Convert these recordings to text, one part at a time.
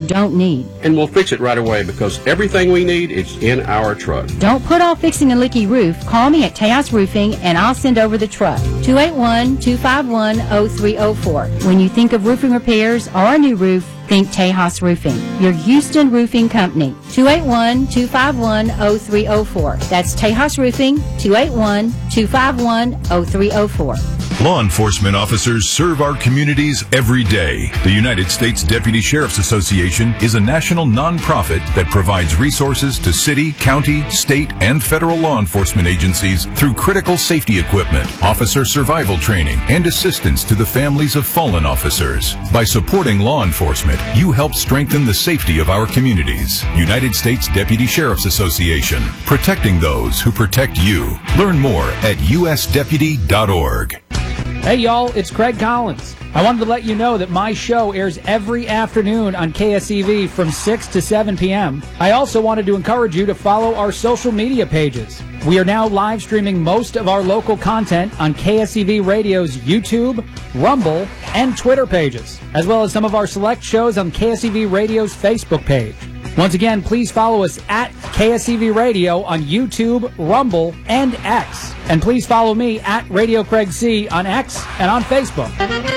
don't need. And we'll fix it right away because everything we need is in our truck. Don't put off fixing a leaky roof. Call me at Tejas Roofing and I'll send over the truck. 281-251-0304. When you think of roofing repairs or a new roof, think Tejas Roofing, your Houston roofing company. 281-251-0304. That's Tejas Roofing, 281-251-0304. Law enforcement officers serve our communities every day. The United States Deputy Sheriff's Association is a national nonprofit that provides resources to city, county, state, and federal law enforcement agencies through critical safety equipment, officer survival training, and assistance to the families of fallen officers. By supporting law enforcement, you help strengthen the safety of our communities. United States Deputy Sheriff's Association, protecting those who protect you. Learn more at usdeputy.org. Hey y'all, it's Craig Collins. I wanted to let you know that my show airs every afternoon on KSEV from 6 to 7 p.m. I also wanted to encourage you to follow our social media pages. We are now live streaming most of our local content on KSEV Radio's YouTube, Rumble, and Twitter pages, as well as some of our select shows on KSEV Radio's Facebook page. Once again, please follow us at KSEV Radio on YouTube, Rumble, and X. And please follow me at Radio Craig C on X and on Facebook.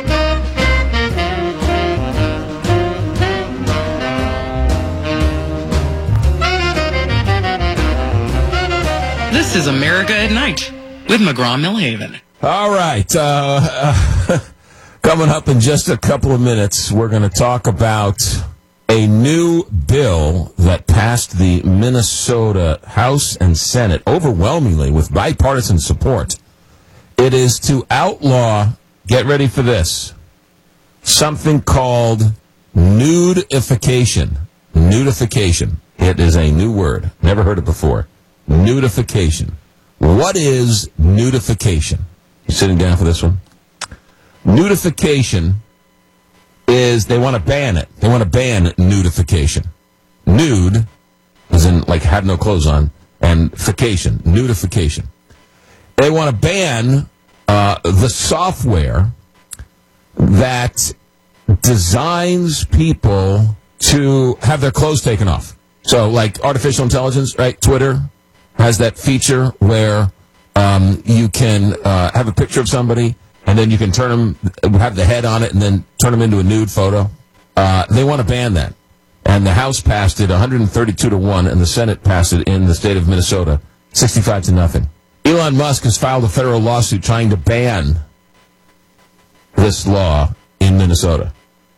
This is America at Night with McGraw-Millhaven. All right. Coming up in just a couple of minutes, we're going to talk about a new bill that passed the Minnesota House and Senate overwhelmingly with bipartisan support. It is to outlaw, get ready for this, something called nudification. Nudification. It is a new word. Never heard it before. Nudification. What is nudification? You sitting down for this one? Nudification is they want to ban it. They want to ban nudification. Nude, as in like have no clothes on, and fication, nudification. They want to ban the software that designs people to have their clothes taken off. So like artificial intelligence, right? Twitter has that feature where you can have a picture of somebody and then you can turn them, have the head on it, and then turn them into a nude photo. They want to ban that. And the House passed it 132-1, and the Senate passed it in the state of Minnesota 65-0. Elon Musk has filed a federal lawsuit trying to ban this law in Minnesota.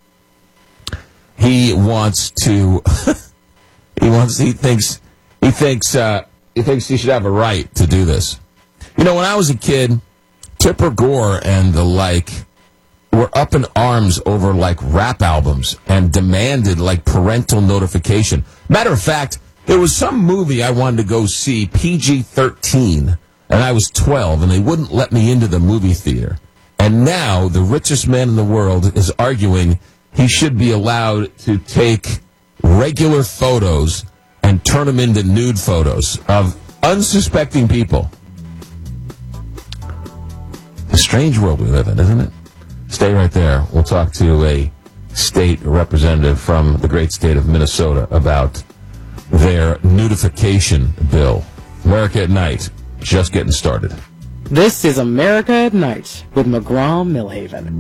He wants to, he thinks he should have a right to do this. You know, when I was a kid, Tipper Gore and the like were up in arms over like rap albums and demanded like parental notification. Matter of fact, there was some movie I wanted to go see, PG-13, and I was 12, and they wouldn't let me into the movie theater. And now the richest man in the world is arguing he should be allowed to take regular photos and turn them into nude photos of unsuspecting people. A strange world we live in, isn't it? Stay right there. We'll talk to a state representative from the great state of Minnesota about their nudification bill. America at Night, just getting started. This is America at Night with McGraw-Millhaven.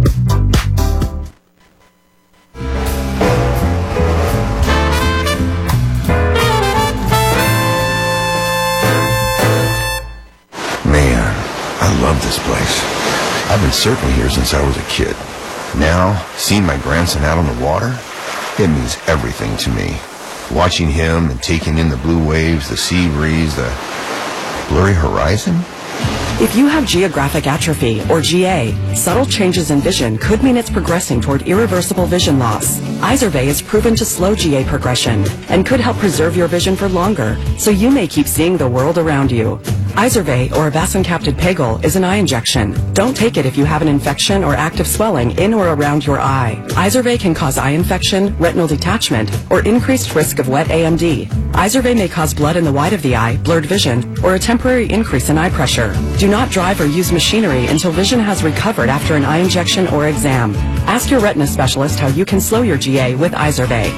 Man, I love this place. I've been surfing here since I was a kid. Now, seeing my grandson out on the water, it means everything to me. Watching him and taking in the blue waves, the sea breeze, the blurry horizon. If you have geographic atrophy, or GA, subtle changes in vision could mean it's progressing toward irreversible vision loss. Izervay is proven to slow GA progression and could help preserve your vision for longer, so you may keep seeing the world around you. Izervay, or avacincaptad pegol, is an eye injection. Don't take it if you have an infection or active swelling in or around your eye. Izervay can cause eye infection, retinal detachment, or increased risk of wet AMD. Izervay may cause blood in the white of the eye, blurred vision, or a temporary increase in eye pressure. Do not drive or use machinery until vision has recovered after an eye injection or exam. Ask your retina specialist how you can slow your GA with Izervay.